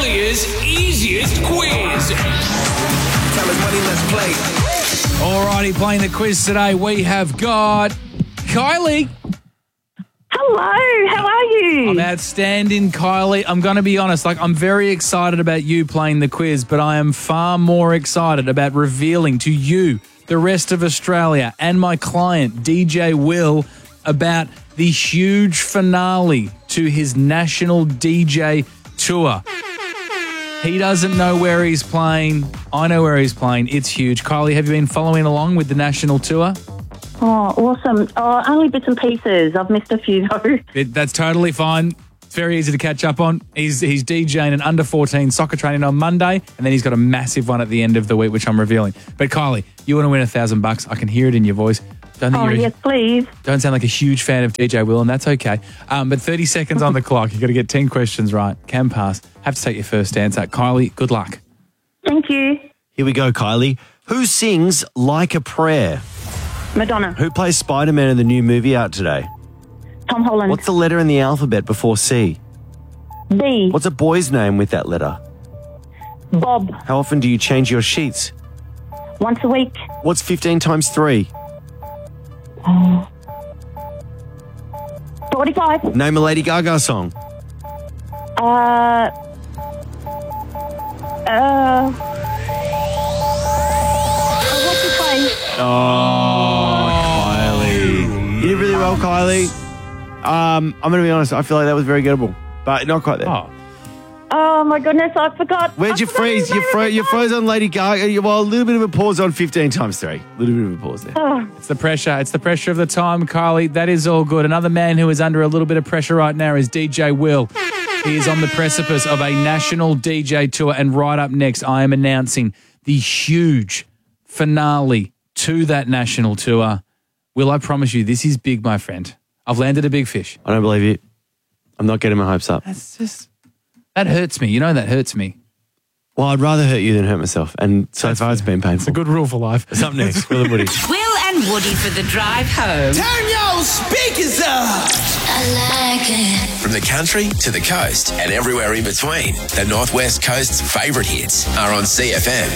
Australia's easiest quiz. Time is money, let's play. Alrighty, playing the quiz today, we have got Kylie. Hello, how are you? I'm outstanding, Kylie. I'm going to be honest, I'm very excited about you playing the quiz, but I am far more excited about revealing to you, the rest of Australia, and my client, DJ Will, about the huge finale to his national DJ tour. He doesn't know where he's playing. I know where he's playing. It's huge. Kylie, have you been following along with the national tour? Oh, awesome. Oh, only bits and pieces. I've missed a few, though. That's totally fine. It's very easy to catch up on. He's DJing an under-14 soccer training on Monday, and then he's got a massive one at the end of the week, which I'm revealing. But Kylie, you want to win $1,000? I can hear it in your voice. Yes, please. Don't sound like a huge fan of DJ Will, and that's okay. But 30 seconds on the clock. You've got to get 10 questions right. Can pass. Have to take your first answer. Kylie, good luck. Thank you. Here we go, Kylie. Who sings Like a Prayer? Madonna. Who plays Spider-Man in the new movie out today? Tom Holland. What's the letter in the alphabet before C? B. What's a boy's name with that letter? Bob. How often do you change your sheets? Once a week. What's 15 times 3? 45. Name a Lady Gaga song. What's your place? Kylie. You did really well, Kylie. I'm going to be honest. I feel like that was very gettable, but not quite there. Oh, my goodness, I forgot. Where'd you freeze? You froze on Lady Gaga. Well, a little bit of a pause on 15 times 3. A little bit of a pause there. It's the pressure. It's the pressure of the time, Kylie. That is all good. Another man who is under a little bit of pressure right now is DJ Will. He is on the precipice of a national DJ tour, and right up next, I am announcing the huge finale to that national tour. Will, I promise you, this is big, my friend. I've landed a big fish. I don't believe you. I'm not getting my hopes up. That hurts me. You know that hurts me. Well, I'd rather hurt you than hurt myself. And so far, it's been painful. It's a good rule for life. It's up next. Will and Woody. Will and Woody for the drive home. Turn your speakers up. I like it. From the country to the coast and everywhere in between, the Northwest Coast's favourite hits are on CFM.